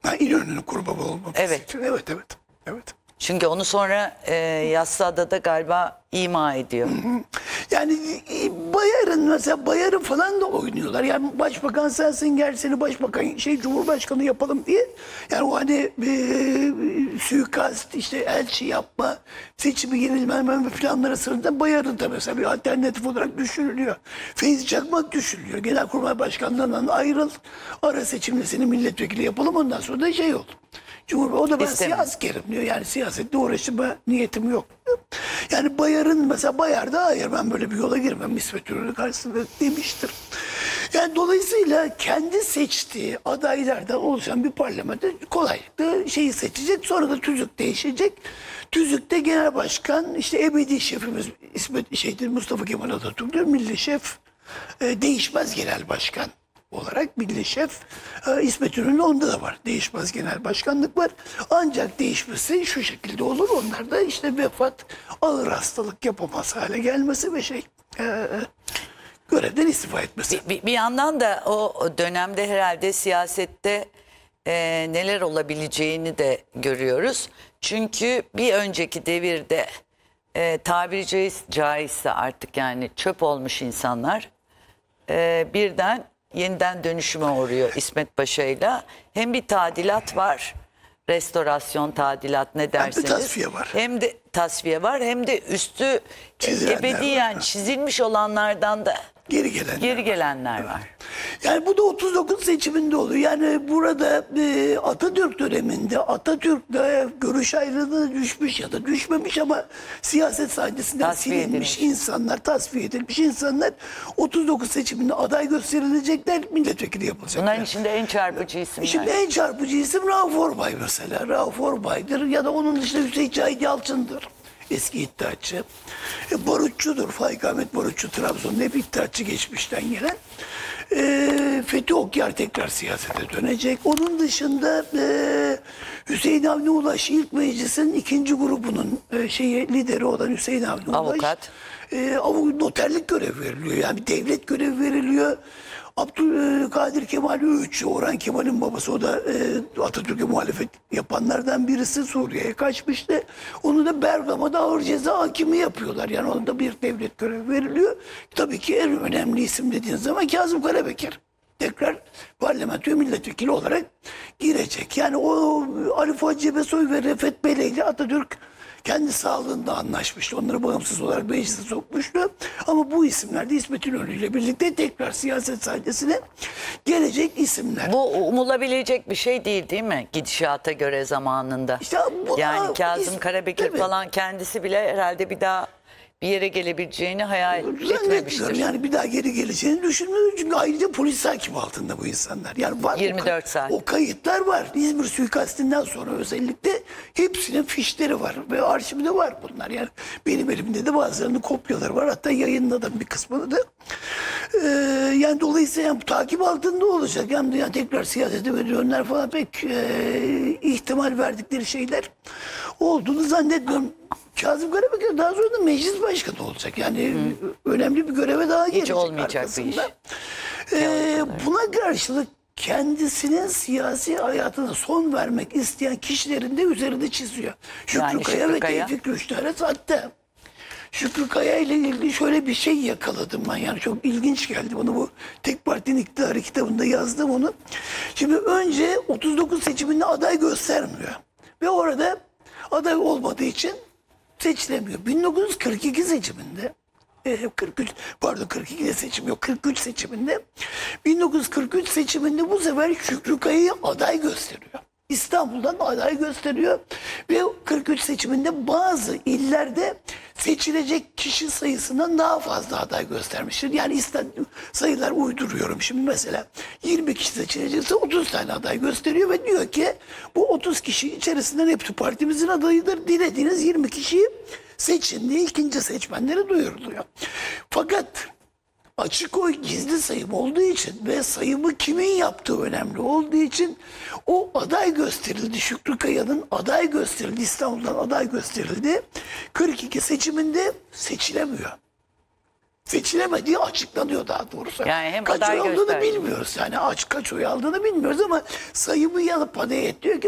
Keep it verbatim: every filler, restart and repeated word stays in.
Ha, İnönü'nün kurbanı olmaması Evet. için. Evet, evet. Evet. Çünkü onu sonra e, Yassıada'da galiba ima ediyor. Yani e, Bayar'ın mesela Bayar'ı falan da oynuyorlar. Yani başbakan sensin, gel seni başbakan şey cumhurbaşkanı yapalım diye. Yani o hani e, suikast işte elçi yapma, seçimi yenilmeme planları sırasında Bayar'ın da mesela bir alternatif olarak düşünülüyor. Feyzi Çakmak düşünülüyor. Genelkurmay Başkanlığından ayrıl, ara seçimle seni milletvekili yapalım, ondan sonra da şey oldu. Cumhurbaşkanı, o da ben İstemiyor. siyaskerim diyor. Yani siyasetle uğraşma niyetim yok diyor. Yani Bayar'ın mesela Bayar da hayır ben böyle bir yola girmem İsmet İnönü karşısında demiştir. Yani dolayısıyla kendi seçtiği adaylardan oluşan bir parlamento kolaylıkla şeyi seçecek. Sonra da tüzük değişecek. Tüzükte genel başkan işte ebedi şefimiz İsmet şeydir Mustafa Kemal Atatürk'tür. Milli şef e, değişmez genel başkan olarak milli şef e, İsmet İnönü onda da var. Değişmez genel başkanlık var. Ancak değişmesi şu şekilde olur. Onlar da işte vefat, ağır hastalık yapamaz hale gelmesi ve şey e, görevden istifa etmesi. Bir, bir yandan da o dönemde herhalde siyasette e, neler olabileceğini de görüyoruz. Çünkü bir önceki devirde e, tabiri caiz, caizse artık yani çöp olmuş insanlar e, birden yeniden dönüşüme uğruyor İsmet Paşa'yla. Hem bir tadilat var, restorasyon tadilat ne derseniz. tasfiye var. Hem de tasfiye var hem de üstü Çizilenler ebediyen var. çizilmiş olanlardan da Geri gelenler geri var. gelenler var. Yani bu da otuz dokuz seçiminde oluyor. Yani burada e, Atatürk döneminde Atatürk'le görüş ayrılığı düşmüş ya da düşmemiş ama siyaset sahnesinden Tasfiye silinmiş edilmiş. insanlar, tasfiye edilmiş insanlar otuz dokuz seçiminde aday gösterilecekler, milletvekili yapılacaklar. Bunların içinde en çarpıcı isimler. Şimdi en çarpıcı isim Rauf Orbay mesela. Rauf Orbay'dır ya da onun dışında Hüseyin Cahit Yalçın'dır. Eski İttihatçı. E, barutçudur. Faik Ahmet Barutçu Trabzon'un hep İttihatçı geçmişten gelen. E, Fethi Okyar tekrar siyasete dönecek. Onun dışında e, Hüseyin Avni Ulaş ilk meclisin ikinci grubunun e, şeyi lideri olan Hüseyin Avni Ulaş. Avukat. E, avukat noterlik görevi veriliyor. Yani devlet görevi veriliyor. Abdülkadir Kemal Öğütçü, Orhan Kemal'in babası, o da e, Atatürk'e muhalefet yapanlardan birisi, Suriye'ye kaçmıştı. Onu da Bergama'da ağır ceza hakimi yapıyorlar. Yani ona da bir devlet görevi veriliyor. Tabii ki en önemli isim dediğiniz zaman Kazım Karabekir. Tekrar parlamentoya milletvekili olarak girecek. Yani o Ali Fuat Cebesoy ve Refet Bele ile Atatürk kendi sağlığında anlaşmıştı. Onları bağımsız olarak meclise sokmuştu. Ama bu isimler de İsmet İnönü ile birlikte tekrar siyaset sahnesine gelecek isimler. Bu umulabilecek bir şey değil değil mi? Gidişata göre zamanında. İşte bu da- yani Kazım is- Karabekir Tabii. falan kendisi bile herhalde bir daha bir yere gelebileceğini hayal Zannetmiyorum etmemiştir. yani bir daha geri geleceğini düşünmüyorum. Çünkü ayrıca polis hakim altında bu insanlar. Yani var, yirmi dört o, saat. O kayıtlar var. İzmir suikastinden sonra özellikle hepsinin fişleri var. Ve arşivde var bunlar. Yani benim elimde de bazılarının kopyaları var. Hatta yayınladım bir kısmını da. Ee, yani dolayısıyla yani bu takip altında olacak. Yani, yani tekrar siyasete ve dönler falan pek e, ihtimal verdikleri şeyler olduğunu zannetmiyorum. Kazım Karabekir daha sonra da meclis başkanı olacak. Yani Hı. önemli bir göreve daha gelecek olmayacak arkasında. bir iş. Ee, buna karşılık kendisinin siyasi hayatına son vermek isteyen kişilerin de üzerinde çiziyor. Şükrü Yani Kaya Şükrü ve Kaya. Tevfik Rüştü'nün hatta Şükrü Kaya ile ilgili şöyle bir şey yakaladım ben. Yani çok ilginç geldi bana, bu Tek Partinin İktidarı kitabında yazdım onu. Şimdi önce otuz dokuz seçiminde aday göstermiyor. Ve orada aday olmadığı için seçilemiyor. bin dokuz yüz kırk iki seçiminde e, kırk üç pardon kırk ikide seçim yok, kırk üç seçiminde bin dokuz yüz kırk üç seçiminde bu sefer Şükrü Kaya'yı aday gösteriyor. İstanbul'dan aday gösteriyor ve kırk üç seçiminde bazı illerde seçilecek kişi sayısından daha fazla aday göstermiştir. Yani isten, sayılar uyduruyorum şimdi, mesela yirmi kişi seçilecekse otuz tane aday gösteriyor ve diyor ki bu otuz kişi içerisinden hepsi partimizin adayıdır. Dilediğiniz yirmi kişiyi seçin diye ikinci seçmenlere duyuruluyor. Fakat açık oy gizli sayım olduğu için ve sayımı kimin yaptığı önemli olduğu için o aday gösterildi. Şükrü Kaya'nın aday gösterildi. İstanbul'dan aday gösterildi. kırk iki seçiminde seçilemiyor. seçilemediği açıklanıyor daha doğrusu. Yani hem kaç aday oy aldığını gösterdi. bilmiyoruz. Yani aç kaç oy aldığını bilmiyoruz ama sayımı yalıp paneye diyor ki